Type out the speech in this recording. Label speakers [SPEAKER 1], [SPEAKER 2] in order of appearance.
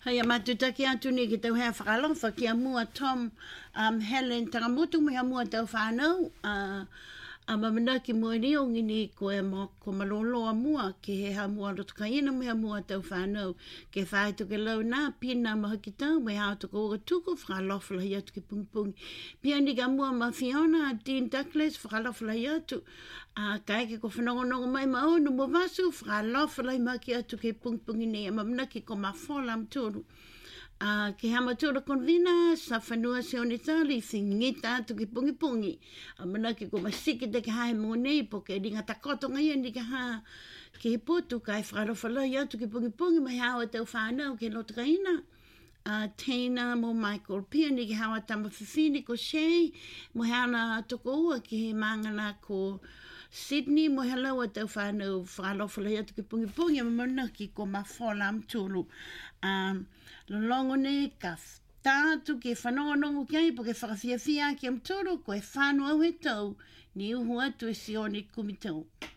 [SPEAKER 1] Hai a matutaki atu ni ki tau hea whakalofa ki a mua Tom Helen Tangamutu me a mua tau whanau. A mamana ki mua ni o ngini ko e mo ko malolo a mua ki he ha mua rotukaina me a mua tau whanau. Ke whae tuke lau nā pina maha ki tau me hao tuko o tuku whakalofa lai atu ki pungi. Pia ni ka mua ma Fiona Dean Douglas whakalofa lai atu. Kai ke ko whanongonongo mai maonu mo vasu whakalofa lai ma ki atu ki pungi ni a mamana ki ko ma wholam tūru. Ke hamatura konvina sa whanua se o tali ngita atu ki pungi. Mana ki ko masiki te ke hae mo nei po ke ringa takoto ngai ni ke ha ke he putu kai whakarowhala i atu ki pungi mai hawa tau whanau ke lotukaina. Tina mo Michael Pia ni ke hawa tama whiwhini ko Shay mo hana toko ua ki he mangana ko Sydney mo halaua tau whanau whakarowhala i atu ki pungi mana ki ko ma wholam tūlu. Lolongo ne ka tātu ke whanongonongo kiai po ke whakawhiawhia ki am toro ko e whanua he tau ni uhu atu e sione kumitau.